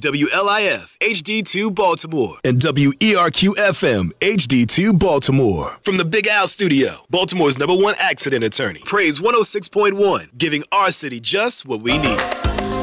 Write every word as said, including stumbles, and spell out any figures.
W L I F H D two Baltimore. And W E R Q F M H D two Baltimore. From the Big Al Studio, Baltimore's number one accident attorney. Praise one oh six point one, giving our city just what we need.